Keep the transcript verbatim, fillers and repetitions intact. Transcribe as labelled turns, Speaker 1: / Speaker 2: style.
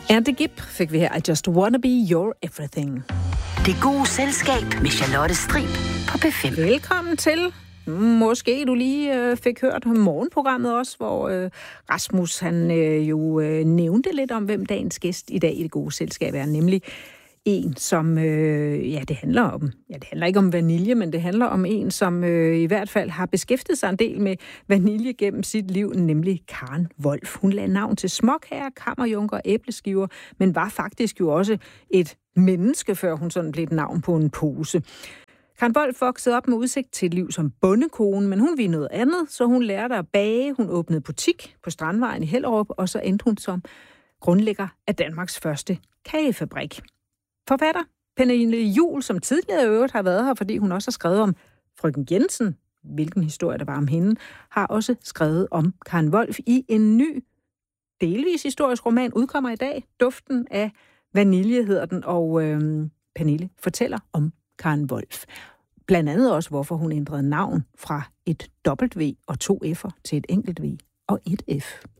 Speaker 1: Andy Gibb fik vi her. I just wanna be your everything.
Speaker 2: Det gode selskab med Charlotte Strib på P fem.
Speaker 1: Velkommen til. Måske du lige øh, fik hørt morgenprogrammet også, hvor øh, Rasmus han øh, jo øh, nævnte lidt om, hvem dagens gæst i dag i det gode selskab er, nemlig en, som, øh, ja, det handler om, ja, det handler ikke om vanilje, men det handler om en, som øh, i hvert fald har beskæftiget sig en del med vanilje gennem sit liv, nemlig Karen Wolf. Hun lagde navn til småkager, kammerjunker og æbleskiver, men var faktisk jo også et menneske, før hun sådan blev et navn på en pose. Karen Wolf voksede op med udsigt til et liv som bondekone, men hun ville noget andet, så hun lærte at bage. Hun åbnede butik på Strandvejen i Hellerup, og så endte hun som grundlægger af Danmarks første kagefabrik. Forfatter Pernille Juhl, som tidligere i øvrigt har været her, fordi hun også har skrevet om frøken Jensen, hvilken historie der var om hende, har også skrevet om Karen Wolf i en ny, delvis historisk roman, udkommer i dag. Duften af vanilje hedder den, og øh, Pernille fortæller om Karen Wolf. Blandt andet også, hvorfor hun ændrede navn fra et W og to F'er til et enkelt V og et F.